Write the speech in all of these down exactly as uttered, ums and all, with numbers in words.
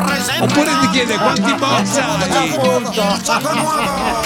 Oppure ti chiede quanti box hai. Gioco nuovo,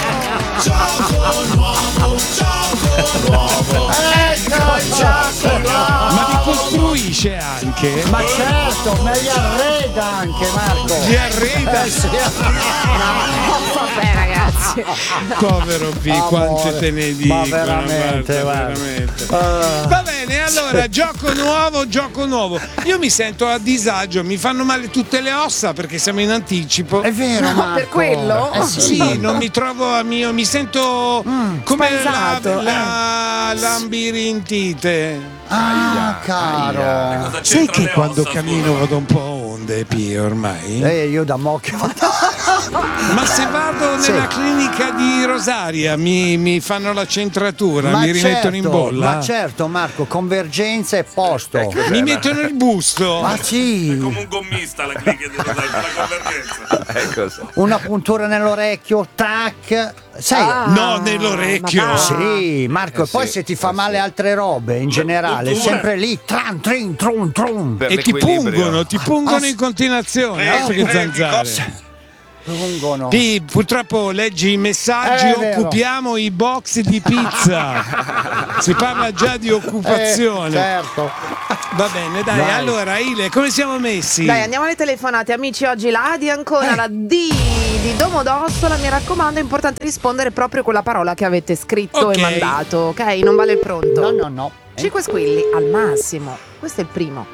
gioco nuovo, ecco il gioco nuovo. Ma li costruisce anche? Ma certo, me li arreda anche, Marco. Li arreda? Eh, sì. Vabbè, ragazzi. Povero P, Amore. quante te ne dico. Ma veramente, guarda, guarda. veramente. Uh. Va bene, allora, gioco nuovo, gioco nuovo. Io mi sento a disagio, mi fanno male tutte le ossa perché siamo in anticipo. È vero, Marco. Per quello? Eh, Sì, sì. non mi trovo a mio, mi sento Mm, come la, spaesato, la lambirintite. Ah, caro. Cosa Sai c'entra che le quando ossa, cammino scusa? vado un po' a onde, P, ormai? Eh, io da mo' che vado. Ma se vado Sì. nella clinica di Rosaria mi, mi fanno la centratura, Ma mi rimettono in certo, bolla? Ma certo, Marco, convergenza e posto. Eh, che Mi bella. mettono il busto? Ma sì. Come un gommista la clinica di Rosario, la convergenza. Ecco, sì. Una puntura nell'orecchio, tac. Sai, Ah, No, nell'orecchio. ma va. sì, Marco, Eh, e poi sì, se ti fa eh, male sì. altre robe in generale, punture. sempre lì, tran, trin, trun, trun. Per E ti l'equilibrio. pungono, ti pungono Ah, in continuazione, Eh, altro che eh, zanzare. Lungono. P, purtroppo leggi i messaggi, È vero. occupiamo i box di pizza. Si parla già di occupazione. Eh, certo. Va bene, dai, Dai. allora Ile, come siamo messi? Dai, andiamo alle telefonate, amici. Oggi la A di ancora, Eh. la D di Domodossola. Mi raccomando, è importante rispondere proprio con la parola che avete scritto Ok. e mandato, ok? Non vale il pronto. No, no, no. Eh, cinque squilli al massimo. Questo è il primo.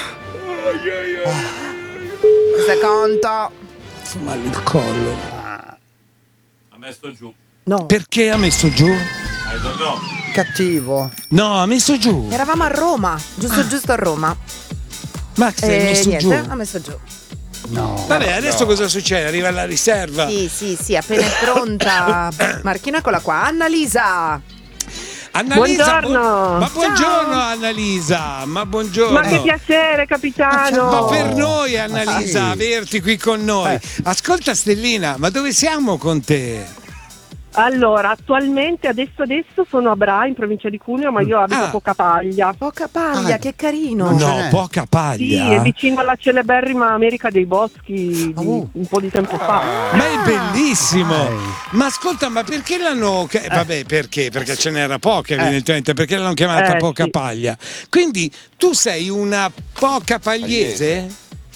Secondo. Male il collo. Ha messo giù. No. Perché ha messo giù? I don't know. Cattivo. No, ha messo giù. Eravamo a Roma, giusto giusto a Roma. Max, hai E messo niente, giù. ha messo giù. No. Vabbè, adesso cosa succede? Arriva la riserva. Sì, sì, sì, appena è pronta. Marchino, eccola qua. Annalisa. Annalisa, Buongiorno. buon- ma buongiorno Ciao. Annalisa, ma buongiorno. Ma che piacere, capitano! Ma per noi Annalisa Sì. averti qui con noi. Eh. Ascolta Stellina, ma dove siamo con te? Allora, attualmente, adesso adesso sono a Bra, in provincia di Cuneo, ma io abito Ah. a Pocapaglia. Poca paglia, Ah. che carino. Non ce No, n'è. poca Sì, paglia. è vicino alla celeberrima America dei Boschi di Oh. un po' di tempo fa. Ma è bellissimo. Dai. Ma ascolta, ma perché l'hanno che- vabbè, perché? Perché ce n'era poca, evidentemente, perché l'hanno chiamata Eh, poca sì. paglia. Quindi tu sei una poca pagliese?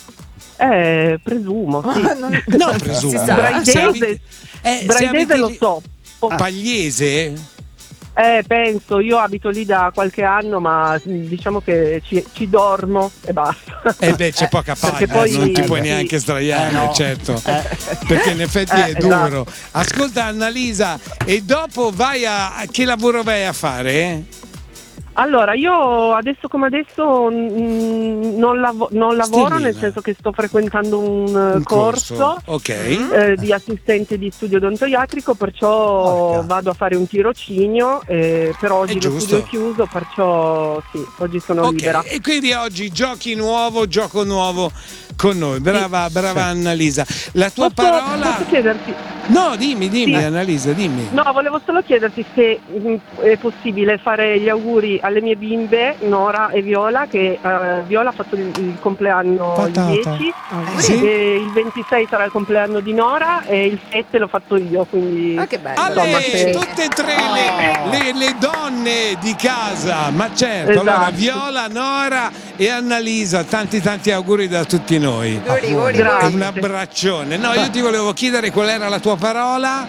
Eh, presumo, sì. Ah, non- No, presumo. Si sa. Se Braidese, abiti- eh, se Braidese abiti lo lì- so. Pagliese? Eh, penso, io abito lì da qualche anno, ma diciamo che ci, ci dormo e basta. Eh beh, c'è poca Perché paglia, poi- non ti eh, puoi sì. neanche sdraiare, Eh, no. certo. Perché in effetti Eh, è duro. esatto. Ascolta Annalisa, e dopo vai a a che lavoro vai a fare? Allora, io adesso come adesso mm, non, lavo- non lavoro, Stellina. nel senso che sto frequentando un, eh, Un corso, Ok. eh, di assistente di studio odontoiatrico, perciò Porca. vado a fare un tirocinio, eh, però oggi È lo giusto. studio è chiuso, perciò sì, oggi sono Ok, libera. e quindi oggi giochi nuovo, gioco nuovo con noi. Brava, brava Annalisa. La tua Posso, parola. posso chiederti? No, dimmi, dimmi, Sì. Annalisa, dimmi. No, volevo solo chiederti se mm, è possibile fare gli auguri alle mie bimbe, Nora e Viola, che eh, Viola ha fatto il, il compleanno Patata. il dieci, Sì. e il ventisei sarà il compleanno di Nora e il sette l'ho fatto io, quindi Ah, che bello. insomma, Ale, se- tutte e tre le, le- le donne di casa, ma certo, Esatto. allora Viola, Nora e Annalisa, tanti tanti auguri da tutti noi. Auguri, auguri, E Grazie. un abbraccione. No, io ti volevo chiedere qual era la tua parola?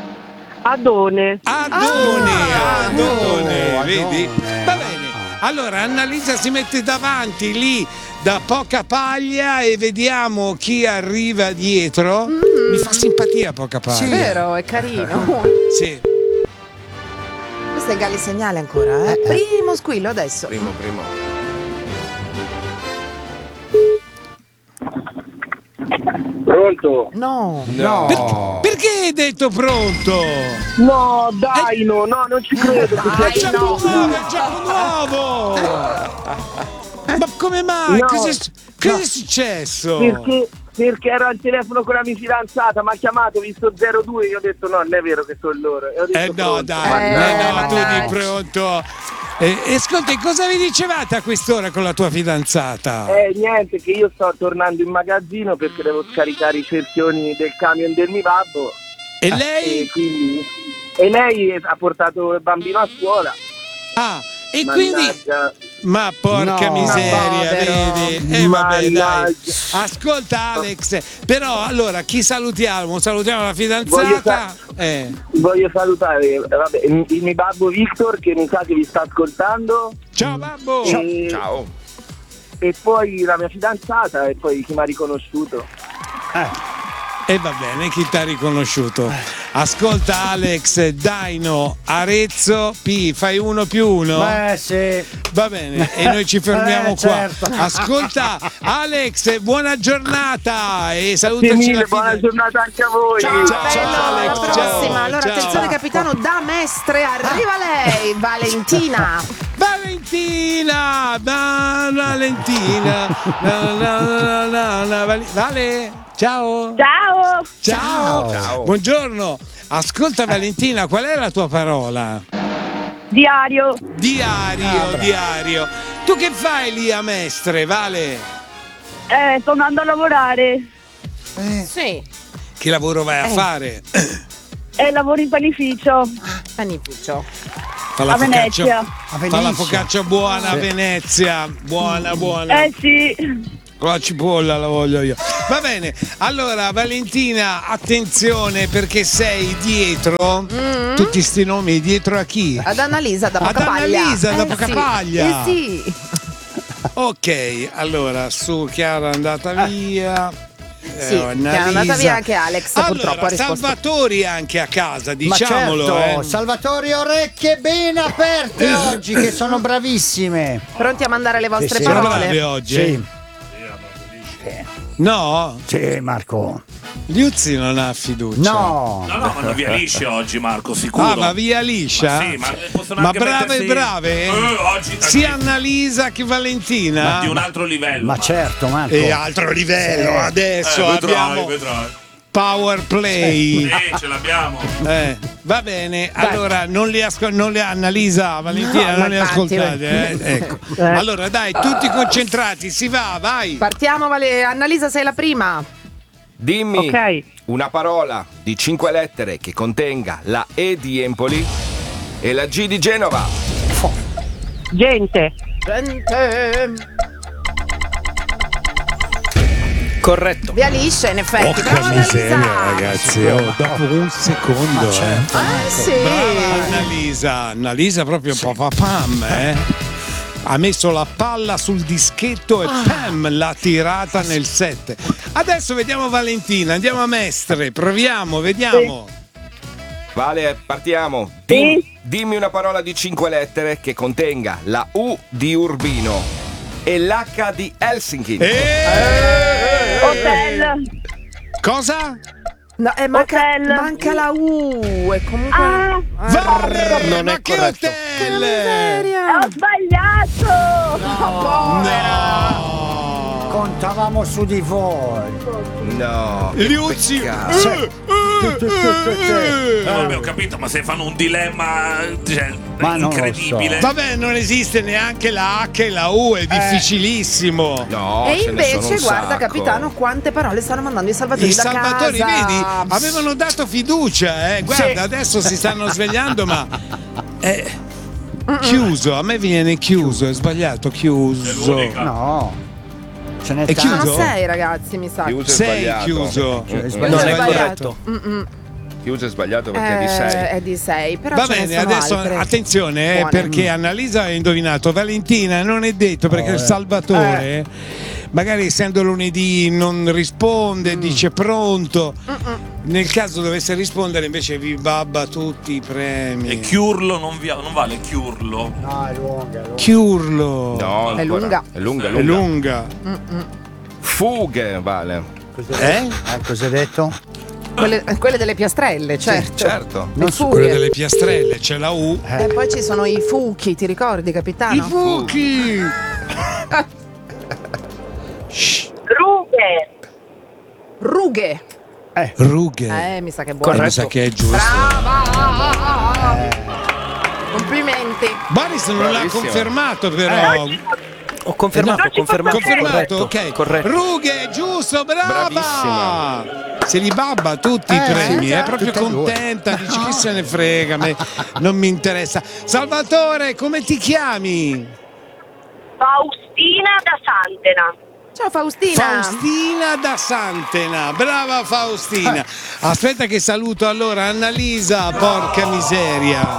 Adone. Adone, Ah, Adone, oh, vedi? Adone. Va bene. Allora Annalisa si mette davanti lì da poca paglia e vediamo chi arriva dietro. Mi fa simpatia poca paglia. È vero, è carino. Sì. Questo è Galli Segnale ancora, eh? Primo squillo adesso. Primo, primo. Pronto? No. No. Per- perché hai detto pronto? No, dai, no, no, non ci credo. È Dai, il gioco no. nuovo, è il gioco nuovo! Ma come mai? No. Cosa, è, cosa è successo? Perché, perché ero al telefono con la mia fidanzata, mi ha chiamato, ho visto zero due, io ho detto no, non è vero che sono loro. E ho detto, Eh no, pronto. dai, Eh, no, no, ma tu dai. di pronto. E, e ascolti, cosa vi dicevate a quest'ora con la tua fidanzata? Eh, niente, che io sto tornando in magazzino perché devo scaricare i cerchioni del camion del mio babbo. E lei? E, quindi, e lei ha portato il bambino a scuola. Ah, e Mannaggia. quindi... Ma porca No. miseria, Povero. vedi? Eh vabbè, dai. Mannaggia. Ascolta Alex, però allora chi salutiamo? Salutiamo la Voglio, fidanzata. sa- Eh. voglio salutare eh, vabbè, il, il mio babbo Victor che mi sa che vi sta ascoltando. Ciao babbo. E, Ciao. e poi la mia fidanzata e poi chi mi ha riconosciuto. E va bene, chi ti ha riconosciuto? Ascolta Alex, Daino, Arezzo, P, fai uno più uno? Beh, sì. Va bene, e noi ci fermiamo Eh, qua. certo. Ascolta Alex, buona giornata e Grazie salutaci mille, la buona fine. giornata anche a voi. Ciao, Bello, ciao, alla Alex, prossima. ciao, allora, ciao. attenzione, capitano, da Mestre arriva lei, Valentina. Valentina, va- Valentina, na, na, na, na, na, Vale- Vale, ciao. Ciao! Ciao. Ciao. Buongiorno. Ascolta Valentina, qual è la tua parola? Diario. Diario, diario. Tu che fai lì a Mestre, Vale? Eh, sto andando a lavorare. Sì, Che lavoro vai a Eh. fare? E lavoro in panificio Fa panificio. la a focaccia- Venezia. A Fa la Venezia. focaccia buona a Sì. Venezia. Buona, buona. Eh sì. Con la cipolla la voglio io. Va bene, allora Valentina, attenzione perché sei dietro. Tutti sti nomi dietro a chi? Ad Annalisa da Ad Pocapaglia. Annalisa da Eh, Pocapaglia. Sì. Eh sì. Ok, allora su Chiara è andata via. Sì, Eh, che è Annalisa. andata via anche Alex, allora, purtroppo ha risposto. Salvatori anche a casa, Ma diciamolo. certo, eh. Salvatore, orecchie ben aperte oggi, che sono bravissime. Pronti a mandare le vostre Sì, sì. Sono parole? bravi oggi? Sì, No? sì, Marco. Liuzzi non ha fiducia. No. No, no, vanno via lisce oggi, Marco, sicuro. Ah, va via liscia? Ma sì, ma possono Ma anche brave e mettersi- brave? Eh, oggi Sia tantissimo. Annalisa che Valentina. Ma di un altro livello. Ma Marco. certo, Marco. E altro livello, Sì. adesso Eh, vedrai, abbiamo vedrai. power play. Eh, ce l'abbiamo. Eh, va bene, allora non li ascol- non li Annalisa, Valentina, No, non li ma infatti, ascoltate. Eh? Ecco. Allora dai, tutti concentrati, si va, vai. Partiamo, Vale- Annalisa, sei la prima. Dimmi Ok. una parola di cinque lettere che contenga la E di Empoli e la G di Genova. Gente. Corretto. Via liscia, in effetti. Brava Annalisa. ragazzi, oh, dopo un secondo. certo. Ah, sì. Brava Annalisa, Annalisa proprio un po' fa pam, eh. Ha messo la palla sul dischetto e pam, l'ha tirata nel set. Adesso vediamo Valentina, andiamo a Mestre, proviamo, vediamo. Vale, partiamo. Sì. Dimmi, dimmi una parola di cinque lettere che contenga la U di Urbino e l'H di Helsinki. Eh! Hotel. Cosa? No, eh, manca, Hotel. manca la U. E comunque. Ah. Vale, Non ma è che corretto. Che hotel? miseria. Ho sbagliato. No! Contavamo su di voi. No. Liuzzi! peccato. Eh, eh, eh, eh. No, vabbè, ho capito, ma se fanno un dilemma cioè, Ma non lo incredibile. Vabbè, non esiste neanche la H e la U, è difficilissimo. No, E ce ne sono invece, un guarda, sacco. capitano, quante parole stanno mandando i salvatori I da salvatori, casa. vedi, avevano dato fiducia, eh. Guarda, adesso si stanno svegliando, ma è chiuso, a me viene chiuso, è sbagliato, chiuso. l'unica. No. Ce n'è È tanto. chiuso? Sono sei, ragazzi, mi sa. Chiuso è Sei sbagliato. chiuso. Mm, mm. È Quello Non è è sbagliato. corretto. Mm-mm. Chiuso è sbagliato perché è di Eh, sei. è di sei, però Va ce ne bene, sono adesso altre. attenzione, eh, Buone. perché Annalisa ha indovinato, Valentina non è detto perché Oh, il eh. Salvatore, magari essendo lunedì, non risponde, dice pronto. Nel caso dovesse rispondere, invece vi babba tutti i premi. E chiurlo non, via- non vale chiurlo. No, è lunga, è lunga. Chiurlo. No, È ancora. lunga. È lunga, è È lunga. lunga. Fughe, vale. Eh? Eh, cosa hai detto? Quelle, quelle delle piastrelle, certo. Certo. Le Quelle furie. delle piastrelle, c'è la U. E poi ci sono i fuchi, ti ricordi, I capitano? fuchi! Rughe. Rughe. Rughe. Eh, mi sa che è buono. Mi sa che è giusto. Brava! Complimenti. Boris non l'ha Bravissima. confermato però. Ho confermato, ho confermato. Confermato, Corretto, ok. corretto. Rughe, giusto, brava. Bravissima. Se li babba tutti i Eh, premi, sì, è proprio tutte e due. contenta, dici chi se ne frega, a me non mi interessa. Salvatore, come ti chiami? Faustina da Santena. Ciao Faustina. Faustina da Santena, brava Faustina. Aspetta che saluto allora Annalisa, porca miseria.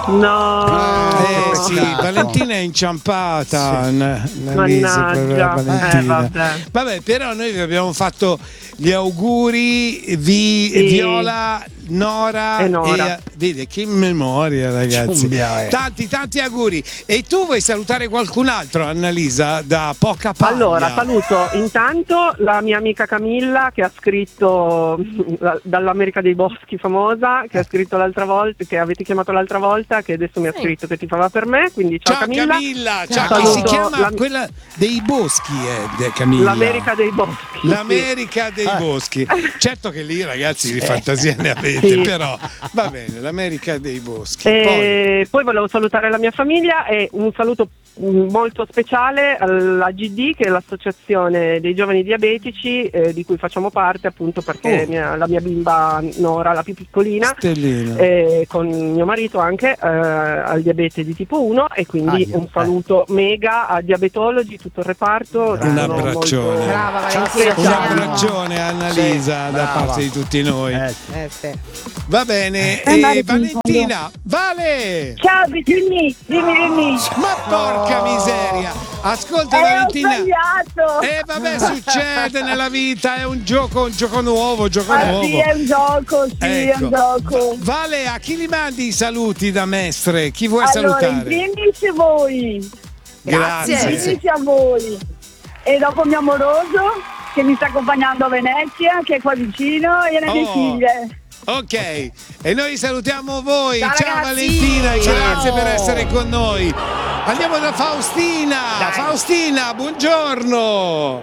No. Eh sì, peccato. Valentina è inciampata. Anna- Annalisa, Mannaggia. povera Valentina. Eh, vabbè. Vabbè, però noi vi abbiamo fatto gli auguri, vi, Sì. Viola, Nora E Nora. e vedi che memoria, ragazzi. Ciumbia, eh. Tanti tanti auguri. E tu vuoi salutare qualcun altro, Annalisa, da poca paglia? Allora, saluto intanto la mia amica Camilla che ha scritto la- dall'America dei Boschi famosa, che ha scritto l'altra volta, che avete chiamato l'altra volta, che adesso mi ha Sì. scritto che ti fa per me, quindi ciao, Ciao Camilla. Camilla, ciao, Saluto che si chiama la- quella dei boschi, eh, de- Camilla. L'America dei Boschi. L'America dei boschi. Certo che lì, ragazzi, di fantasia ne avete, Sì. però va bene, l'America dei boschi. Poi, E poi volevo salutare la mia famiglia e un saluto mm, molto speciale alla G D, che è l'associazione dei giovani diabetici, eh, di cui facciamo parte, appunto perché Oh. mia- la mia bimba Nora, la più piccolina, Stellina. eh, con mio marito anche eh, al diabete di tipo uno, e quindi Ah, io- un saluto mega a diabetologi, tutto il reparto. Un sono abbraccione. molto- Brava Valentina. Un Ciao. abbraccione a Annalisa Sì, da brava. parte di tutti noi. Eh, Eh, sì. Va bene, Eh, e Mare, Valentina, Vale! Ciao, dimmi, dimmi, dimmi. Ma porca miseria! Ascolta Eh, ho Valentina! sbagliato. E vabbè, succede nella vita, è un gioco, un gioco nuovo, gioco Ah, nuovo. sì, è un gioco, sì, è Ecco. un gioco. Vale, a chi li mandi i saluti da Mestre? Chi vuoi Allora, in salutare? primis voi, Grazie. in primis a voi. E dopo mio amoroso, che mi sta accompagnando a Venezia, che è qua vicino, e le mie Oh. figlie. Ok, e noi salutiamo voi. Ciao, Ciao, ragazzi. Valentina, e Ciao. grazie per essere con noi. Andiamo da Faustina. Faustina, buongiorno.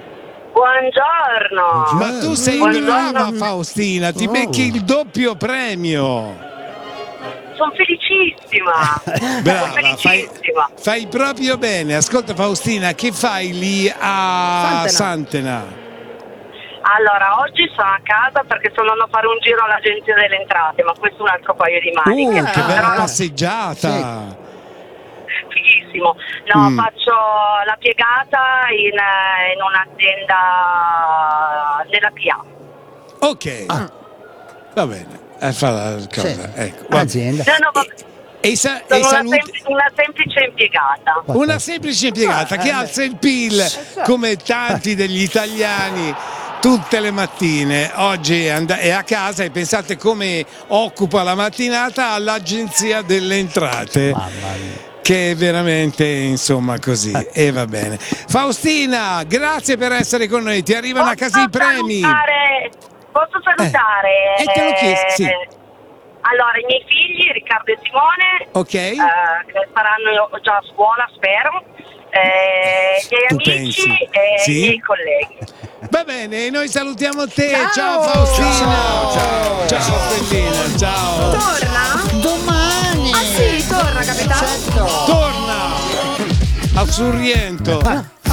Buongiorno. Ma tu sei Buongiorno. brava Faustina, ti Oh. becchi il doppio premio. Sono felicissima. Brava, Sono fai, felicissima. fai proprio bene. Ascolta Faustina, che fai lì a Santena. Santena? Allora, oggi sono a casa perché sono andata a fare un giro all'Agenzia delle Entrate, ma questo è un altro paio di maniche. Uh, che Però bella no, passeggiata. fighissimo. No, Mm. faccio la piegata in, in un'azienda nella P A. Ok, va bene. Eh, fa la cosa. Sì. Ecco, va- Azienda. No, no, ma E, sa- e sono una, saluti- sempli- una semplice impiegata. una semplice impiegata che alza il P I L come tanti degli italiani tutte le mattine. Oggi è and- è a casa e pensate come occupa la mattinata all'Agenzia delle Entrate. Mamma mia. Che è veramente, insomma, così. E va bene. Faustina, grazie per essere con noi. Ti arrivano a casa i premi. Salutare, posso salutare? Eh, e te l'ho chiesto, sì. Allora, i miei figli, Riccardo e Simone, Ok? eh, che saranno già a scuola, spero, eh, i miei Tu amici pensi? e Sì? i miei colleghi. Va bene, noi salutiamo te. Ciao, Ciao. Faustina. Ciao, ciao, ciao, ciao. Stellina. Ciao. Torna? Domani. Ah sì, torna capitano. Certo. Torna a Sorrento.